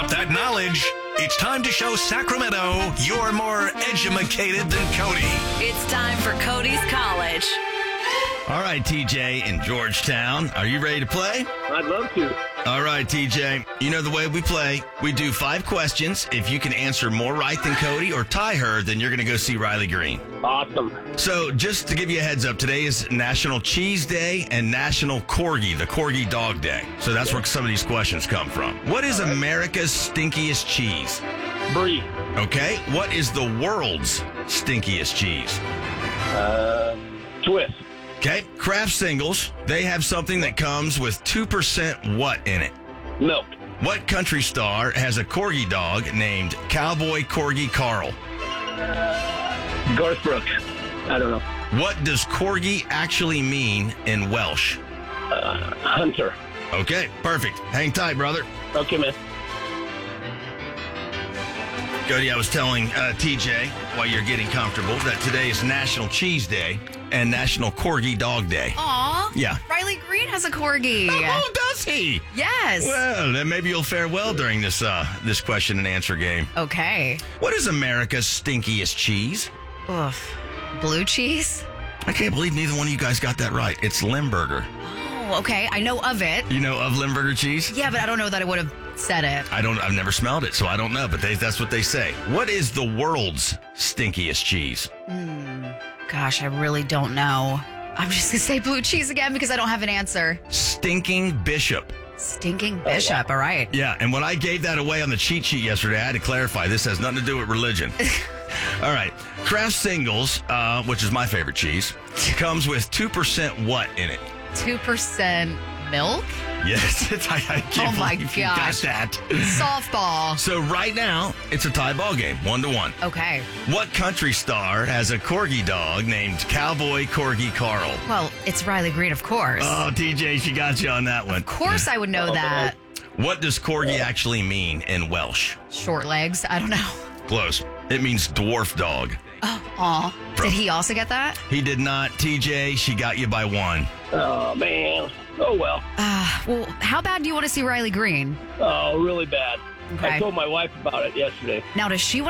that knowledge, it's time to show Sacramento you're more edumacated than Cody. It's time for Cody's College. All right, TJ in Georgetown. Are you ready to play? I'd love to. All right, TJ. You know the way we play. We do 5 questions. If you can answer more right than Cody or tie her, then you're going to go see Riley Green. Awesome. So just to give you a heads up, today is National Cheese Day and National Corgi, the Corgi Dog Day. So that's where some of these questions come from. What is America's stinkiest cheese? Brie. Okay. What is the world's stinkiest cheese? Swiss. Okay. Kraft Singles, they have something that comes with 2% what in it? Milk. What country star has a corgi dog named Cowboy Corgi Carl? Garth Brooks. I don't know. What does corgi actually mean in Welsh? Hunter. Okay, perfect. Hang tight, brother. Okay, man. Cody, I was telling TJ, while you're getting comfortable, that today is National Cheese Day and National Corgi Dog Day. Aw. Yeah. Riley Green has a corgi. Oh, does he? Yes. Well, then maybe you'll fare well during this this question and answer game. Okay. What is America's stinkiest cheese? Oof. Blue cheese? I can't believe neither one of you guys got that right. It's Limburger. Oh, okay. I know of it. You know of Limburger cheese? Yeah, but I don't know that I would have said it. I've never smelled it, so I don't know, but that's what they say. What is the world's stinkiest cheese? Gosh, I really don't know. I'm just going to say blue cheese again because I don't have an answer. Stinking Bishop. Stinking Bishop. All right. Yeah, and when I gave that away on the cheat sheet yesterday, I had to clarify this has nothing to do with religion. All right. Kraft Singles, which is my favorite cheese, comes with 2% what in it? 2% milk? Yes, I can't Oh my believe you got gosh. that. Softball. So right now, it's a tie ball game, 1-1. Okay. What country star has a corgi dog named Cowboy Corgi Carl? Well, it's Riley Green, of course. Oh, TJ, she got you on that one. Of course I would know that. What does corgi actually mean in Welsh? Short legs. I don't know. Close. It means dwarf dog. Aw. Did he also get that? He did not. TJ, she got you by 1. Oh, man. Oh, well. Well, how bad do you want to see Riley Green? Oh, really bad. Okay. I told my wife about it yesterday. Now, does she